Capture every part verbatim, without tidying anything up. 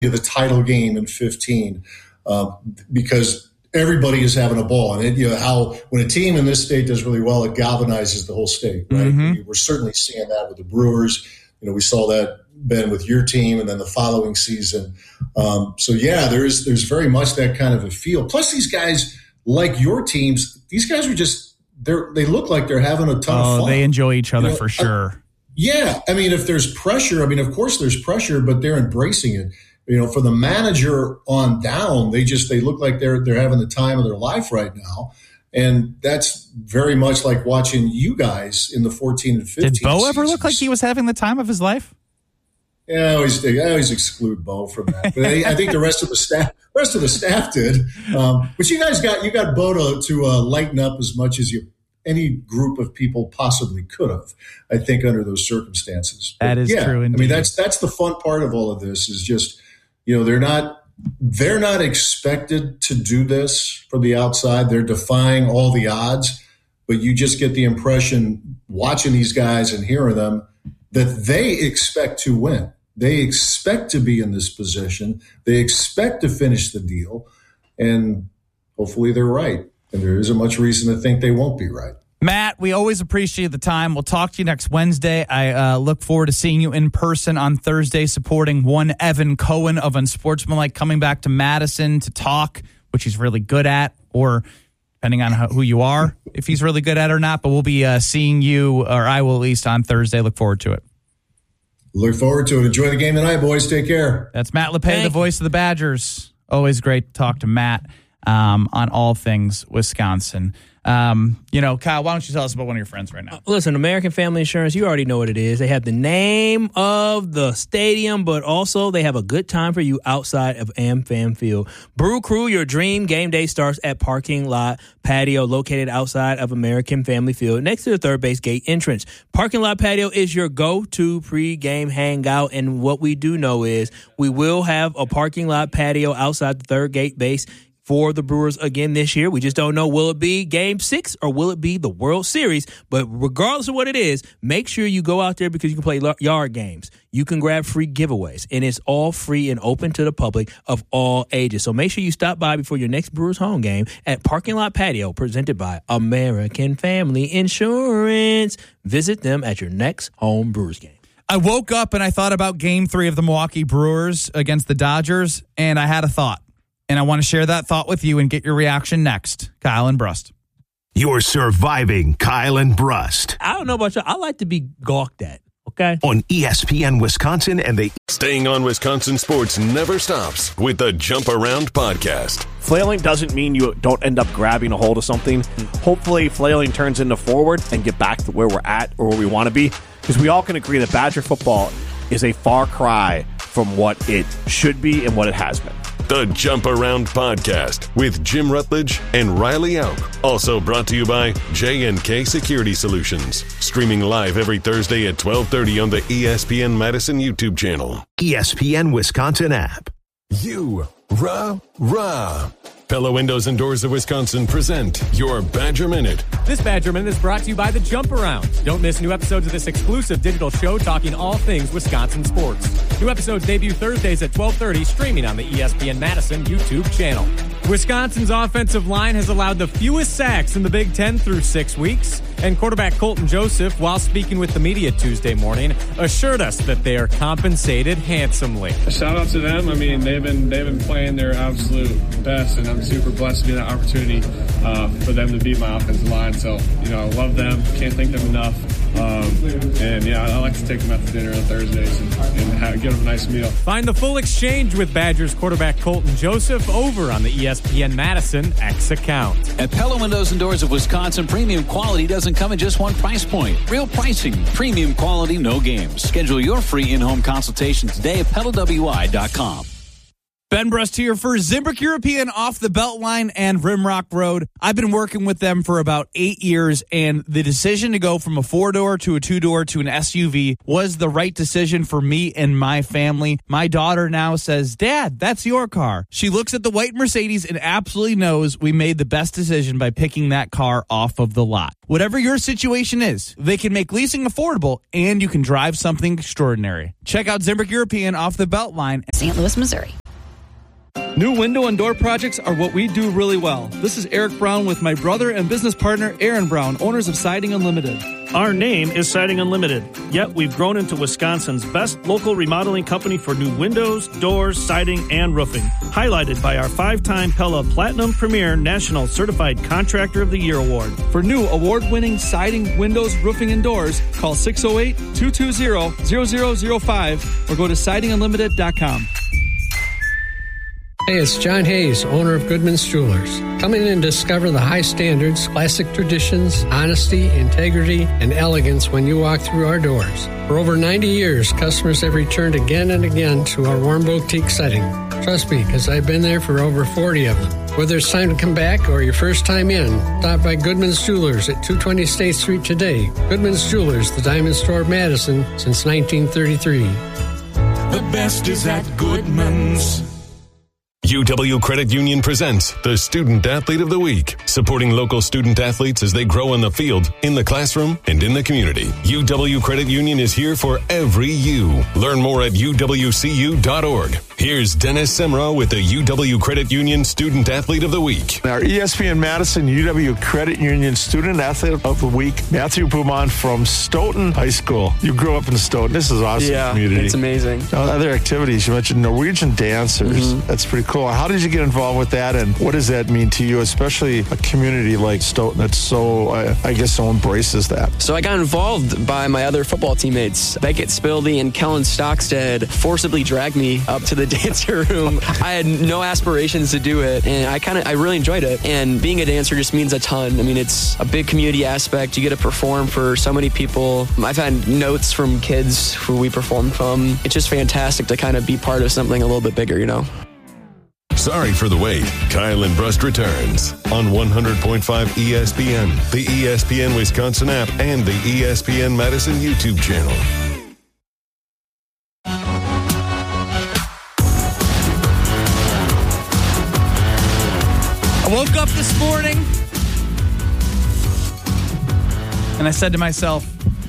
the title game in fifteen uh, because everybody is having a ball. And it, you know, how when a team in this state does really well, it galvanizes the whole state, right? Mm-hmm. We're certainly seeing that with the Brewers. You know, we saw that, Ben, with your team and then the following season. Um, so, yeah, there's there's very much that kind of a feel. Plus, these guys, like your teams, these guys are just – they they look like they're having a ton oh, of fun. They enjoy each other, you know, for sure. Uh, yeah. I mean, if there's pressure, I mean, of course there's pressure, but they're embracing it. You know, for the manager on down, they just they look like they're they're having the time of their life right now. And that's very much like watching you guys in the fourteen and fifteen. Did Bo seasons. ever look like he was having the time of his life? Yeah, I always, I always exclude Bo from that. But I, I think the rest of the staff, rest of the staff did. Um, but you guys got you got Bo to, to uh, lighten up as much as you any group of people possibly could have. I think under those circumstances. But that is yeah, true. Indeed. I mean, that's that's the fun part of all of this is just, you know, they're not they're not expected to do this from the outside. They're defying all the odds, but you just get the impression watching these guys and hearing them that they expect to win. They expect to be in this position. They expect to finish the deal, and hopefully they're right. And there isn't much reason to think they won't be right. Matt, we always appreciate the time. We'll talk to you next Wednesday. I uh, look forward to seeing you in person on Thursday, supporting one Evan Cohen of Unsportsmanlike coming back to Madison to talk, which he's really good at, or depending on how, who you are, if he's really good at it or not. But we'll be uh, seeing you, or I will at least, on Thursday. Look forward to it. Look forward to it. Enjoy the game tonight, boys. Take care. That's Matt LePay, the voice of the Badgers. Always great to talk to Matt um, on all things Wisconsin. Um, you know, Kyle, why don't you tell us about one of your friends right now? Uh, listen, American Family Insurance, you already know what it is. They have the name of the stadium, but also they have a good time for you outside of AmFam Field. Brew Crew, your dream game day starts at Parking Lot Patio, located outside of American Family Field, next to the third base gate entrance. Parking Lot Patio is your go-to pre-game hangout, and what we do know is we will have a parking lot patio outside the third gate base for the Brewers again this year. We just don't know, will it be game six or will it be the World Series? But regardless of what it is, make sure you go out there because you can play yard games. You can grab free giveaways, and it's all free and open to the public of all ages. So make sure you stop by before your next Brewers home game at Parking Lot Patio, presented by American Family Insurance. Visit them at your next home Brewers game. I woke up and I thought about game three of the Milwaukee Brewers against the Dodgers, and I had a thought. And I want to share that thought with you and get your reaction next. Kyle and Brust. You're surviving Kyle and Brust. I don't know about you. I like to be gawked at, okay? On E S P N Wisconsin and the... Staying on Wisconsin sports never stops with the Jump Around podcast. Flailing doesn't mean you don't end up grabbing a hold of something. Hopefully, flailing turns into forward and get back to where we're at or where we want to be. Because we all can agree that Badger football is a far cry from what it should be and what it has been. The Jump Around podcast with Jim Rutledge and Riley Auk. Also brought to you by J and K Security Solutions. Streaming live every Thursday at twelve thirty on the E S P N Madison YouTube channel. E S P N Wisconsin app. You, rah, rah. Pella Windows and Doors of Wisconsin present your Badger Minute. This Badger Minute is brought to you by the Jump Around. Don't miss new episodes of this exclusive digital show talking all things Wisconsin sports. New episodes debut Thursdays at twelve thirty, streaming on the E S P N Madison YouTube channel. Wisconsin's offensive line has allowed the fewest sacks in the Big Ten through six weeks, and quarterback Colton Joseph, while speaking with the media Tuesday morning, assured us that they are compensated handsomely. A shout out to them. I mean, they've been they've been playing their absolute best, and I'm super blessed to be in that opportunity uh, for them to beat my offensive line. So, you know, I love them. Can't thank them enough. Um, and yeah, I like to take them out to dinner on Thursdays and, and have, give them a nice meal. Find the full exchange with Badgers quarterback Colton Joseph over on the E S P N Madison X account. At Pella Windows and Doors of Wisconsin, premium quality doesn't come at just one price point. Real pricing, premium quality, no games. Schedule your free in-home consultation today at Pella W I dot com. Ben Brust here for Zimbrick European off the Beltline and Rimrock Road. I've been working with them for about eight years, and the decision to go from a four-door to a two-door to an S U V was the right decision for me and my family. My daughter now says, Dad, that's your car. She looks at the white Mercedes and absolutely knows we made the best decision by picking that car off of the lot. Whatever your situation is, they can make leasing affordable, and you can drive something extraordinary. Check out Zimbrick European off the Beltline. Saint Louis, Missouri. New window and door projects are what we do really well. This is Eric Brown with my brother and business partner, Aaron Brown, owners of Siding Unlimited. Our name is Siding Unlimited, yet we've grown into Wisconsin's best local remodeling company for new windows, doors, siding, and roofing. Highlighted by our five-time Pella Platinum Premier National Certified Contractor of the Year Award. For new award-winning siding, windows, roofing, and doors, call six oh eight, two two zero, zero zero zero five or go to siding unlimited dot com. Hey, it's John Hayes, owner of Goodman's Jewelers. Come in and discover the high standards, classic traditions, honesty, integrity, and elegance when you walk through our doors. For over ninety years, customers have returned again and again to our warm boutique setting. Trust me, because I've been there for over forty of them. Whether it's time to come back or your first time in, stop by Goodman's Jewelers at two twenty State Street today. Goodman's Jewelers, the diamond store of Madison since nineteen thirty-three. The best is at Goodman's. U W Credit Union presents the Student Athlete of the Week, supporting local student athletes as they grow on the field, in the classroom, and in the community. U W Credit Union is here for every U. Learn more at U W C U dot org. Here's Dennis Semrau with the U W Credit Union Student Athlete of the Week. Our E S P N Madison U W Credit Union Student Athlete of the Week, Matthew Beaumont from Stoughton High School. You grew up in Stoughton. This is awesome yeah, community. It's amazing. Now, other activities, you mentioned Norwegian dancers. Mm-hmm. That's pretty cool. How did you get involved with that, and what does that mean to you, especially a community like Stoughton that's so, I, I guess, so embraces that? So I got involved by my other football teammates. Beckett Spildy and Kellen Stockstead forcibly dragged me up to the dancer room. I had no aspirations to do it, and I kind of, I really enjoyed it. And being a dancer just means a ton. I mean, it's a big community aspect. You get to perform for so many people. I've had notes from kids who we performed from. It's just fantastic to kind of be part of something a little bit bigger, you know? Sorry for the wait. Kyle and Brust returns on one hundred point five E S P N, the E S P N Wisconsin app, and the E S P N Madison YouTube channel. I woke up this morning and I said to myself,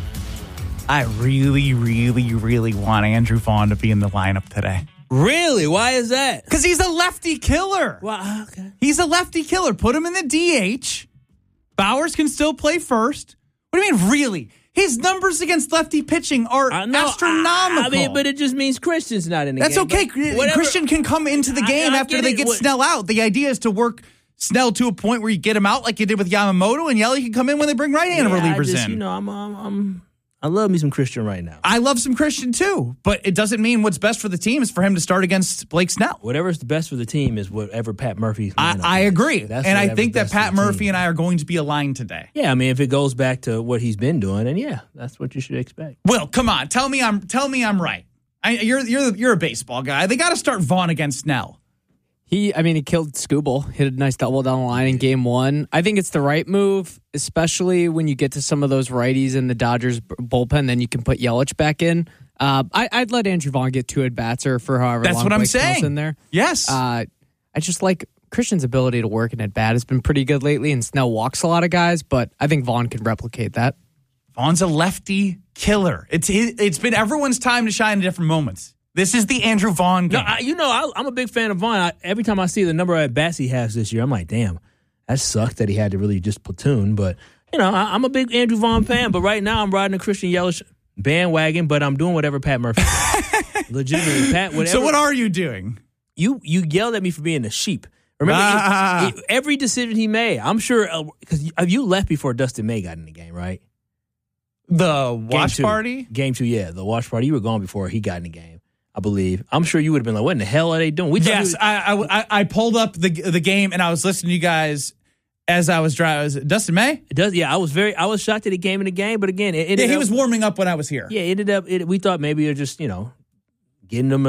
I really, really, really want Andrew Vaughn to be in the lineup today. Really? Why is that? Because he's a lefty killer. Well, okay. He's a lefty killer. Put him in the D H. Bowers can still play first. What do you mean, really? His numbers against lefty pitching are uh, no, astronomical. I, I mean, but it just means Christian's not in the That's game. That's okay. Whatever. Christian can come into the game I, I after get they it. get what? Snell out. The idea is to work Snell to a point where you get him out like you did with Yamamoto, and Yelly can come in when they bring right-hand yeah, relievers I just, in. You know, I'm, I'm, I'm I love me some Christian right now. I love some Christian too, but it doesn't mean what's best for the team is for him to start against Blake Snell. Whatever's the best for the team is whatever Pat Murphy. I, I agree, That's and I think that Pat Murphy and I are going to be aligned today. Yeah, I mean, if it goes back to what he's been doing, and yeah, that's what you should expect. Will, come on, tell me I'm tell me I'm right. I, you're you're you're a baseball guy. They got to start Vaughn against Snell. He, I mean, he killed Skubal, hit a nice double down the line in game one. I think it's the right move, especially when you get to some of those righties in the Dodgers bullpen. Then you can put Yelich back in. Uh, I, I'd let Andrew Vaughn get two at bats or for however That's long what I'm Blake saying. Snell's in there. Yes, uh, I just like Christian's ability to work an at bat has been pretty good lately, and Snell walks a lot of guys, but I think Vaughn can replicate that. Vaughn's a lefty killer. It's it's been everyone's time to shine in different moments. This is the Andrew Vaughn game. No, I, you know, I, I'm a big fan of Vaughn. I, every time I see the number of at-bats he has this year, I'm like, damn, that sucked that he had to really just platoon. But, you know, I, I'm a big Andrew Vaughn fan. But right now I'm riding a Christian Yelich bandwagon, but I'm doing whatever Pat Murphy does. Legitimately, Pat, whatever. So what are you doing? You you yelled at me for being a sheep. Remember, ah. it, it, every decision he made, I'm sure, because uh, you left before Dustin May got in the game, right? The watch game party? Game two, yeah, the watch party. You were gone before he got in the game. I believe. I'm sure you would have been like, what in the hell are they doing? We yes, I, I I pulled up the the game and I was listening to you guys as I was driving. Was it Dustin May? It does, yeah. I was very, I was shocked that he came in the game, but again, it, it yeah, he up, was warming up when I was here. Yeah, it ended up. It, we thought maybe you're just, you know, getting them a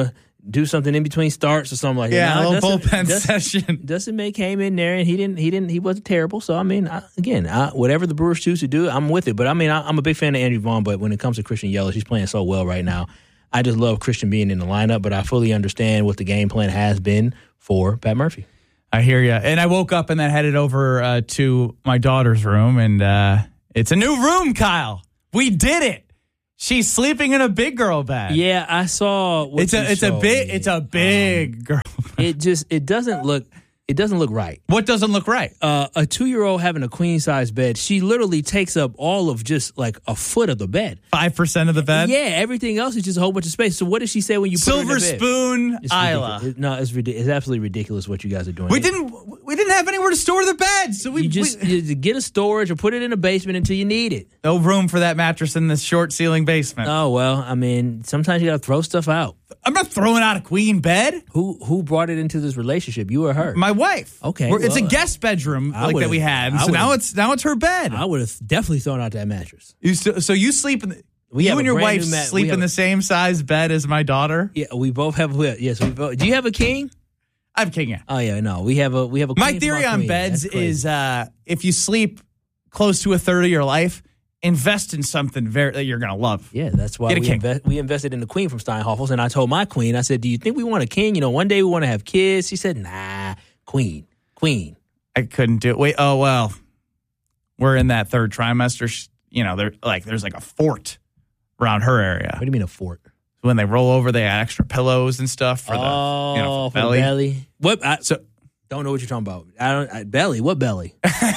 do something in between starts or something like that. Yeah, Nah, a little Dustin, bullpen Dustin, session. Dustin May came in there and he didn't. He didn't. He wasn't terrible. So I mean, I, again, I, whatever the Brewers choose to do, I'm with it. But I mean, I, I'm a big fan of Andrew Vaughn. But when it comes to Christian Yelich, he's playing so well right now. I just love Christian being in the lineup. But I fully understand what the game plan has been for Pat Murphy. I hear you. And I woke up and then headed over uh, to my daughter's room, and uh, it's a new room, Kyle. We did it. She's sleeping in a big girl bed. Yeah, I saw. What It's a it's a big it's a big um, girl. It just it doesn't look it doesn't look right. What doesn't look right? Uh, a two year old having a queen size bed. She literally takes up all of just like a foot of the bed. Five percent of the bed. Yeah, everything else is just a whole bunch of space. So what does she say when you put Silver her in the bed? spoon, It's Isla. ridiculous. No, it's ridiculous. It's absolutely ridiculous what you guys are doing. We didn't we didn't have anywhere to store the bed, so we You just we, you get a storage or put it in a basement until you need it. no room for that mattress in this short ceiling basement. Oh well, I mean, sometimes you got to throw stuff out. I'm not throwing out a queen bed. Who who brought it into this relationship? You or her? My wife. Okay, We're- it's a well, guest bedroom I like that would've- we had. I So now would've- it's now it's her bed. I would have definitely thrown out that mattress. You so, so you sleep in the, We you have and a your brand wife new mat- sleep we have in a- the same size bed as my daughter. Yeah, we both have. Yes, we both. Do you have a king? I have a king. Yeah. Oh yeah, no, we have a we have a. My queen theory from our on queen. beds That's crazy. is uh, if you sleep close to a third of your life, invest in something very that you're gonna love. Yeah, that's why Get a we, king. invest, we invested in the queen from Steinhoffels. And I told my queen, I said, do you think we want a king? You know, one day we want to have kids. She said, nah, queen, queen. I couldn't do it. Wait, oh well, we're in that third trimester. Sh- You know, there like there's like a fort around her area. What do you mean a fort? When they roll over, they had extra pillows and stuff for the, oh, you know, for for belly. the belly. What? I, So don't know what you're talking about. I don't. I, belly. What belly?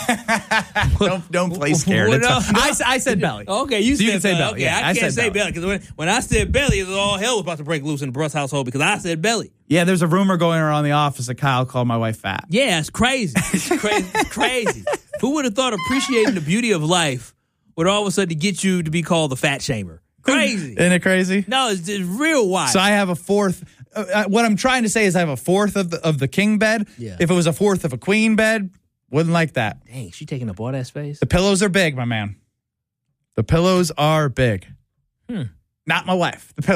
don't don't play scared. What It's else? fine. I, s- I said belly. Okay, you So said you can say belly. belly. Okay, Yeah, I, I can't said say belly. belly because when, when I said belly, it was all hell was about to break loose in the Bruss household because I said belly. Yeah, there's a rumor going around the office that Kyle called my wife fat. Yeah, it's crazy. It's crazy. It's crazy. Who would have thought appreciating the beauty of life would all of a sudden get you to be called the fat shamer? Crazy. Isn't it crazy? No, it's, it's real wild. So I have a fourth. Uh, uh, what I'm trying to say is I have a fourth of the, of the king bed. Yeah. If it was a fourth of a queen bed, wouldn't like that. Dang, she taking up all that space? The pillows are big, my man. The pillows are big. Hmm. Not my wife. The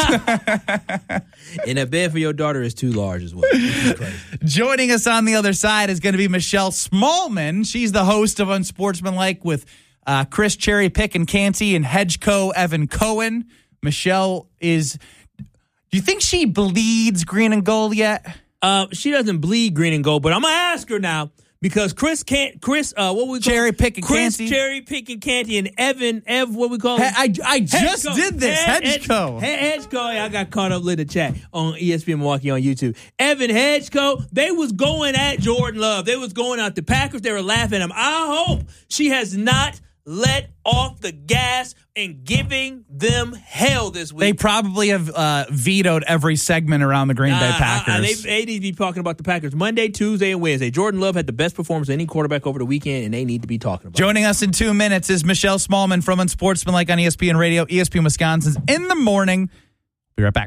pillows. And that bed for your daughter is too large as well. Which is crazy. Joining us on the other side is going to be Michelle Smallman. She's the host of Unsportsmanlike with uh, Chris Cherry Pick and Canty and Hedgeco Evan Cohen. Michelle is. Do you think she bleeds green and gold yet? Uh, she doesn't bleed green and gold, but I'm gonna ask her now because Chris can't. Chris, uh, what we call Cherry Pick and Chris Canty. Cherry Pick and Canty and Evan Ev. What we call him? I, I just Hedgeco. did this. Hed- Hedgeco. Hed- Hedgeco. Yeah, I got caught up in the chat on E S P N Milwaukee on YouTube. Evan Hedgeco. They was going at Jordan Love. They was going at the Packers. They were laughing at him. I hope she has not let off the gas and giving them hell this week. They probably have uh, vetoed every segment around the Green Bay Uh, Packers. uh, they, they need to be talking about the Packers Monday, Tuesday, and Wednesday. Jordan Love had the best performance of any quarterback over the weekend, and they need to be talking about it. Joining us in two minutes is Michelle Smallman from Unsportsmanlike on E S P N Radio, E S P N Wisconsin's In the Morning. Be right back.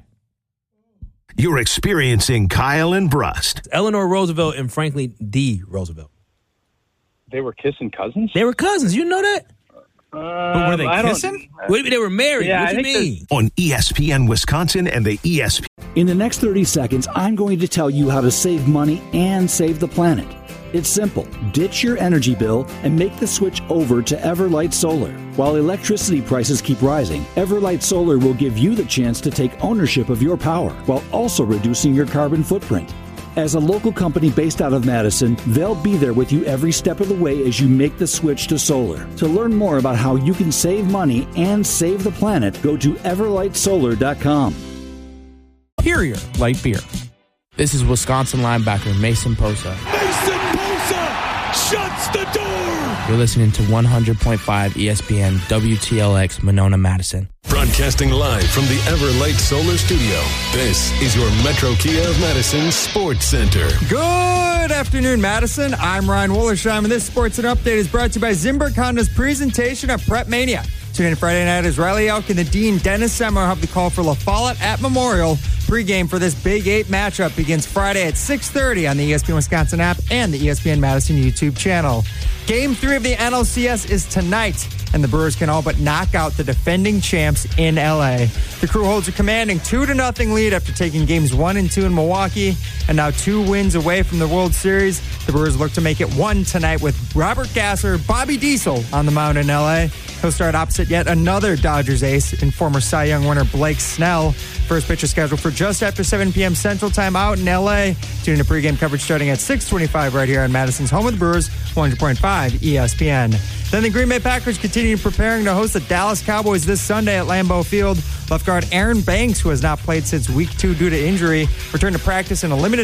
You're experiencing Kyle and Brust. Eleanor Roosevelt and Franklin D. Roosevelt. They were kissing cousins? They were cousins. You know that? Um, were they I don't- kissing? What, they were married. Yeah, what I you think mean? On E S P N Wisconsin and the E S P N. In the next thirty seconds, I'm going to tell you how to save money and save the planet. It's simple. Ditch your energy bill and make the switch over to Everlight Solar. While electricity prices keep rising, Everlight Solar will give you the chance to take ownership of your power while also reducing your carbon footprint. As a local company based out of Madison, they'll be there with you every step of the way as you make the switch to solar. To learn more about how you can save money and save the planet, go to everlight solar dot com. Superior light beer. This is Wisconsin linebacker Mason Posa. Mason Bosa shuts the door. You're listening to one hundred point five E S P N W T L X Monona, Madison. Broadcasting live from the Everlight Solar Studio, this is your Metro Kia of Madison Sports Center. Good afternoon, Madison. I'm Ryan Wollersheim, and this Sports and Update is brought to you by Zimbrick Honda's presentation of Prep Mania. Tune in Friday night as Riley Elk and the Dean Dennis Semmer have the call for La Follette at Memorial Pregame for this Big Eight matchup begins Friday at six thirty on the E S P N Wisconsin app and the E S P N Madison YouTube channel. Game three of the N L C S is tonight, and the Brewers can all but knock out the defending champs in L A. The Crew holds a commanding two to nothing lead after taking games one and two in Milwaukee, and now two wins away from the World Series. The Brewers look to make it one tonight with Robert Gasser, Bobby Diesel on the mound in L A. He'll start opposite yet another Dodgers ace in former Cy Young winner Blake Snell. First pitch is scheduled for just after seven p.m. Central Time out in L A. Tune into pregame coverage starting at six twenty-five right here on Madison's home of the Brewers, one hundred point five E S P N. Then the Green Bay Packers continue preparing to host the Dallas Cowboys this Sunday at Lambeau Field. Left guard Aaron Banks, who has not played since week two due to injury, returned to practice in a limited